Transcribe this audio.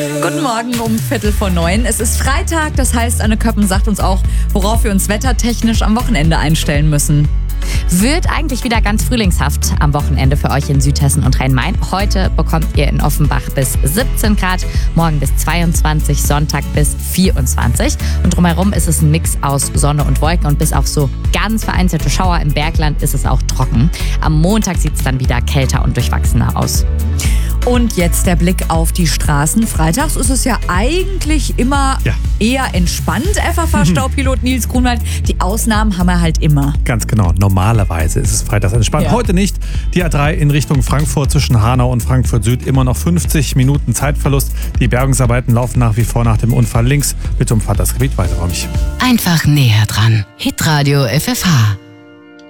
Guten Morgen um 8:45. Es ist Freitag, das heißt, Anne Köppen sagt uns auch, worauf wir uns wettertechnisch am Wochenende einstellen müssen. Wird eigentlich wieder ganz frühlingshaft am Wochenende für euch in Südhessen und Rhein-Main. Heute bekommt ihr in Offenbach bis 17 Grad, morgen bis 22, Sonntag bis 24. Und drumherum ist es ein Mix aus Sonne und Wolken und bis auf so ganz vereinzelte Schauer im Bergland ist es auch trocken. Am Montag sieht es dann wieder kälter und durchwachsener aus. Und jetzt der Blick auf die Straßen. Freitags ist es ja eigentlich immer eher entspannt, FFH-Staupilot Nils Grunwald. Die Ausnahmen haben wir halt immer. Ganz genau. Normalerweise ist es freitags entspannt. Ja. Heute nicht. Die A3 in Richtung Frankfurt zwischen Hanau und Frankfurt Süd immer noch 50 Minuten Zeitverlust. Die Bergungsarbeiten laufen nach wie vor nach dem Unfall links. Bitte umfahrt das Gebiet weiterräumig. Einfach näher dran. Hitradio FFH.